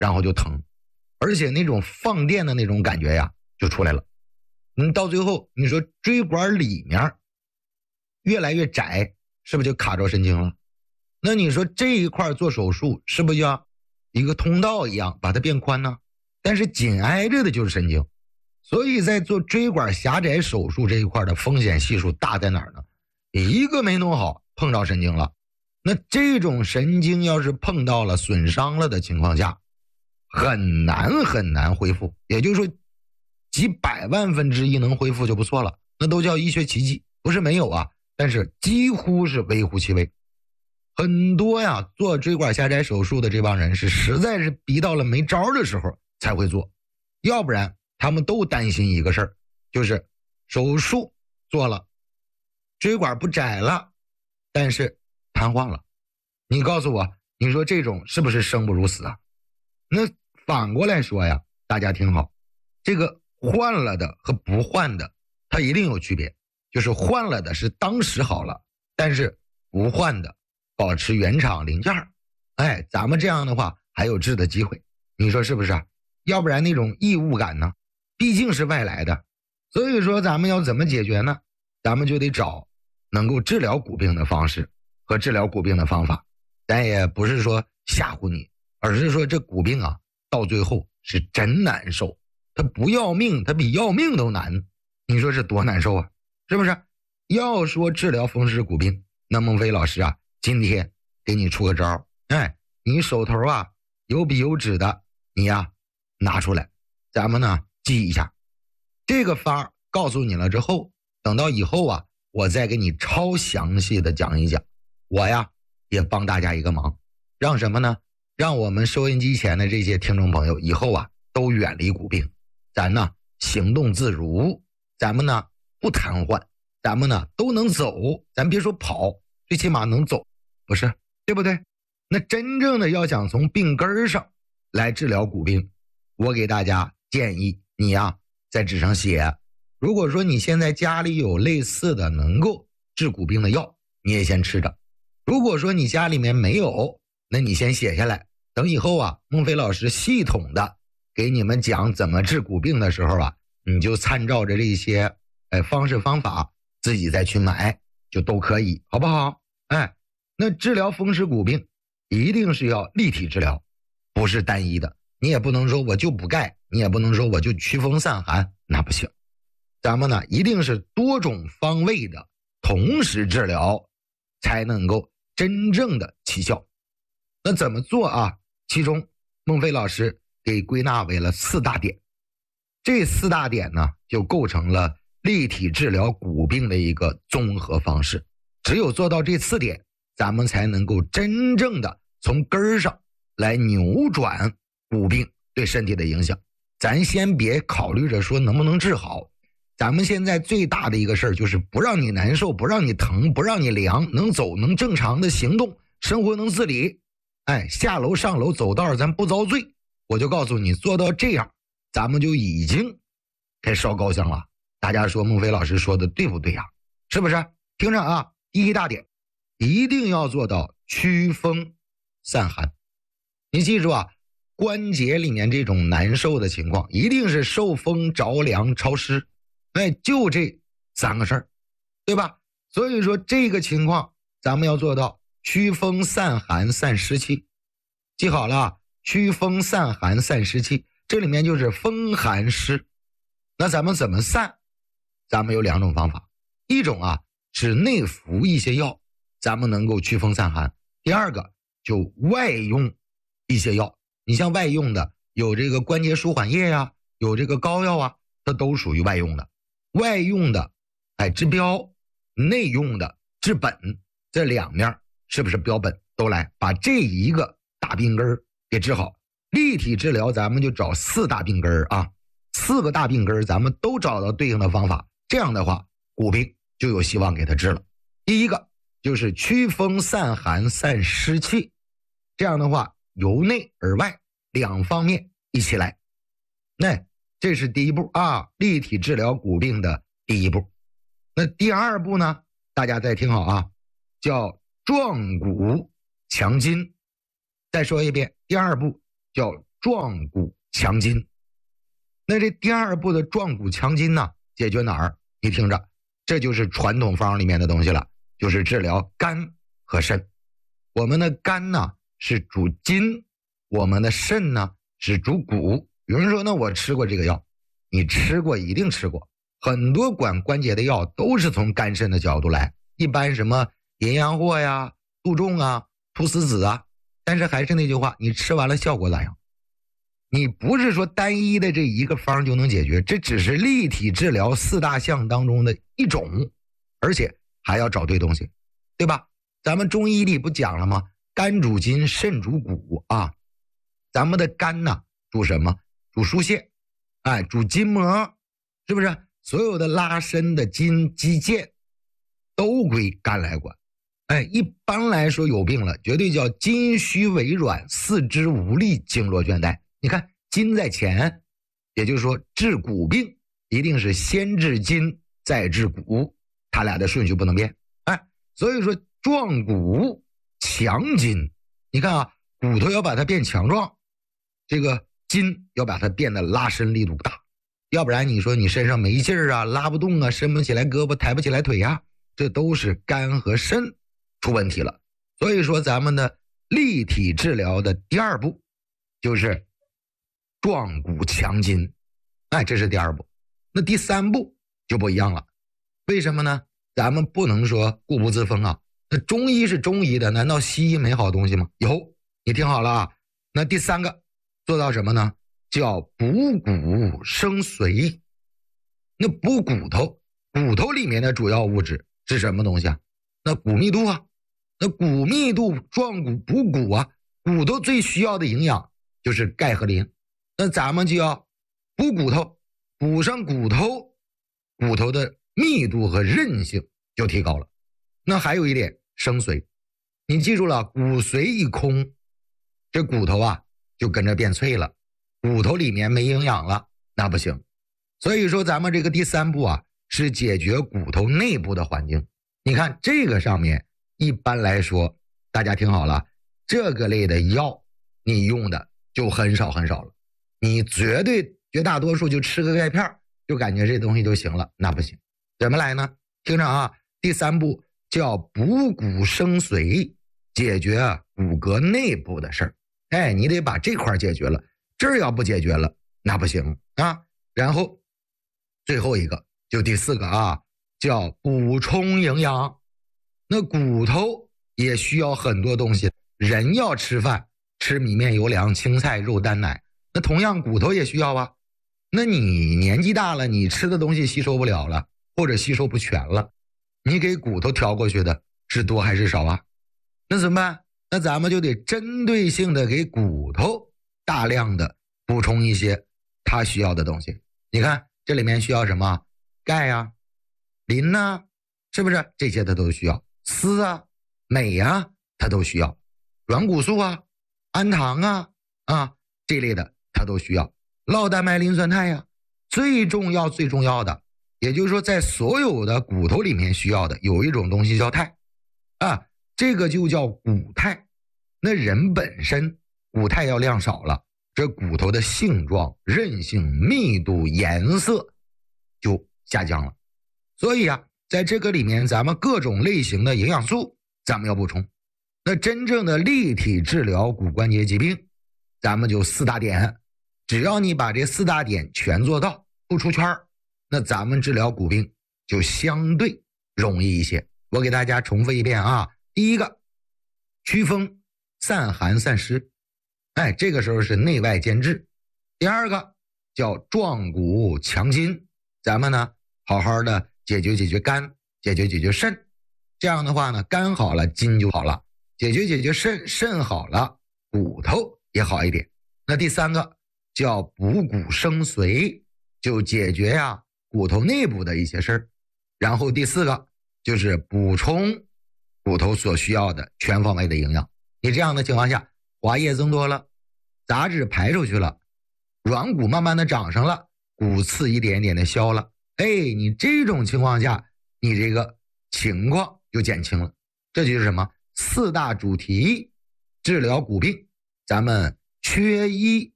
然后就疼，而且那种放电的那种感觉呀就出来了。到最后你说椎管里面越来越窄，是不是就卡着神经了？那你说这一块做手术是不是就要一个通道一样把它变宽呢？但是紧挨着的就是神经，所以在做椎管狭窄手术这一块的风险系数大在哪儿呢？一个没弄好碰到神经了，那这种神经要是碰到了损伤了的情况下，很难恢复，也就是说几百万分之一能恢复就不错了，那都叫医学奇迹，不是没有啊，但是几乎是微乎其微。很多呀做椎管狭窄手术的这帮人是实在是逼到了没招的时候才会做，要不然他们都担心一个事儿，就是手术做了，椎管不窄了，但是瘫痪了。你告诉我，你说这种是不是生不如死啊？那反过来说呀，大家听好，这个换了的和不换的它一定有区别，就是换了的是当时好了，但是不换的保持原厂零件，咱们这样的话还有治的机会，你说是不是啊？要不然那种异物感呢，毕竟是外来的，所以说咱们要怎么解决呢？咱们就得找能够治疗骨病的方式和治疗骨病的方法。咱也不是说吓唬你，而是说这骨病啊到最后是真难受，它不要命，它比要命都难，你说是多难受啊？是不是？要说治疗风湿骨病，那孟非老师啊今天给你出个招，你手头啊有笔有纸的，你呀拿出来，咱们呢记一下这个法，告诉你了之后，等到以后啊我再给你超详细的讲一讲。我呀也帮大家一个忙，让什么呢？让我们收音机前的这些听众朋友以后啊都远离骨病，咱呢行动自如，咱们呢不瘫痪，咱们呢都能走，咱别说跑，最起码能走，不是对不对？那真正的要想从病根上来治疗骨病，我给大家建议你呀在纸上写，如果说你现在家里有类似的能够治骨病的药，你也先吃着。如果说你家里面没有，那你先写下来，等以后啊孟非老师系统的给你们讲怎么治骨病的时候啊，你就参照着这些方式方法自己再去买就都可以，好不好？那治疗风湿骨病一定是要立体治疗，不是单一的，你也不能说我就补钙，你也不能说我就祛风散寒，那不行。咱们呢一定是多种方位的同时治疗，才能够真正的起效。那怎么做啊？其中孟非老师给归纳为了4大点，这4大点呢就构成了立体治疗骨病的一个综合方式。只有做到这4点，咱们才能够真正的从根上来扭转骨病对身体的影响。咱先别考虑着说能不能治好，咱们现在最大的一个事儿就是不让你难受，不让你疼，不让你凉，能走，能正常的行动，生活能自理。下楼上楼走道咱不遭罪，我就告诉你，做到这样，咱们就已经该烧高香了。大家说孟非老师说的对不对呀？是不是？听着啊，第1大点，一定要做到祛风散寒。你记住啊，关节里面这种难受的情况，一定是受风、着凉、潮湿，就这3个事儿，对吧？所以说这个情况咱们要做到祛风散寒散湿气。记好了，祛风散寒散湿气，这里面就是风寒湿。那咱们怎么散？咱们有2种方法，一种啊是内服一些药，咱们能够祛风散寒。第二个就外用一些药，你像外用的有这个关节舒缓液呀，有这个膏药啊，它都属于外用的。外用的治标，内用的治本，这2面是不是标本都来把这一个大病根给治好？立体治疗咱们就找4大病根啊，4个大病根咱们都找到对应的方法，这样的话骨病就有希望给它治了。第一个就是祛风散寒散湿气，这样的话由内而外2方面一起来，那这是第1步啊，立体治疗骨病的第1步。那第2步呢，大家再听好啊，叫壮骨强筋。再说一遍，第2步叫壮骨强筋。那这第二步的壮骨强筋呢，解决哪儿？你听着，这就是传统方里面的东西了，就是治疗肝和肾。我们的肝呢是主筋，我们的肾呢是主骨。有人说，那我吃过这个药，你吃过，一定吃过。很多管关节的药都是从肝肾的角度来，一般什么淫羊藿呀、杜仲啊、菟丝子啊，但是还是那句话，你吃完了效果咋样？你不是说单一的这一个方就能解决，这只是立体治疗4大项当中的一种，而且还要找对东西，对吧？咱们中医里不讲了吗？肝主筋，肾主骨啊。咱们的肝呢，主什么？主疏泄，主筋膜，是不是？所有的拉伸的筋肌腱都归肝来管。一般来说有病了，绝对叫筋虚萎软，四肢无力，经络倦怠。你看筋在前，也就是说治骨病一定是先治筋再治骨，他俩的顺序不能变。所以说壮骨强筋，你看啊，骨头要把它变强壮，这个筋要把它变得拉伸力度大，要不然你说你身上没劲儿啊，拉不动啊，伸不起来胳膊，抬不起来腿啊，这都是肝和肾出问题了。所以说咱们的立体治疗的第二步就是壮骨强筋，这是第二步。那第三步就不一样了，为什么呢？咱们不能说固步自封啊。那中医是中医的，难道西医没好东西吗？有，你听好了啊。那第三个做到什么呢？叫补骨生髓。那补骨头，骨头里面的主要物质是什么东西啊？那骨密度啊。那骨密度壮骨补骨啊，骨头最需要的营养就是钙和磷。那咱们就要补骨头，补上骨头，骨头的密度和韧性就提高了。那还有一点生髓，你记住了，骨髓一空，这骨头啊就跟着变脆了，骨头里面没营养了，那不行。所以说咱们这个第三步啊，是解决骨头内部的环境。你看这个上面一般来说，大家听好了，这个类的药你用的就很少很少了，你绝大多数就吃个钙片就感觉这东西就行了，那不行。怎么来呢？听着啊，第三步叫补骨生髓，解决骨骼内部的事儿。你得把这块解决了，这儿要不解决了那不行啊。然后最后一个就第四个啊，叫补充营养。那骨头也需要很多东西，人要吃饭，吃米面油粮青菜肉蛋奶，那同样骨头也需要啊。那你年纪大了，你吃的东西吸收不了了，或者吸收不全了，你给骨头调过去的是多还是少啊？那怎么办？那咱们就得针对性的给骨头大量的补充一些它需要的东西。你看这里面需要什么？钙啊，磷啊，是不是这些它都需要？丝啊，镁啊，它都需要。软骨素啊，氨糖啊，这类的它都需要。酪蛋白磷酸肽呀，最重要的，也就是说在所有的骨头里面需要的有一种东西叫肽啊，这个就叫骨肽。那人本身骨肽要量少了，这骨头的性状、韧性、密度、颜色就下降了。所以啊，在这个里面咱们各种类型的营养素咱们要补充。那真正的立体治疗骨关节疾病，咱们就4大点，只要你把这4大点全做到，不出圈，那咱们治疗骨病就相对容易一些。我给大家重复一遍啊，第一个，祛风散寒散湿，这个时候是内外兼治。第二个叫壮骨强筋，咱们呢好好的解决肝，解决肾，这样的话呢，肝好了，筋就好了，解决肾，肾好了，骨头也好一点。那第三个叫补骨生髓，就解决骨头内部的一些事儿。然后第四个就是补充骨头所需要的全方位的营养。你这样的情况下，滑液增多了，杂质排出去了，软骨慢慢的长上了，骨刺一点点的消了，你这种情况下，你这个情况就减轻了。这就是什么？4大主题治疗骨病，咱们缺一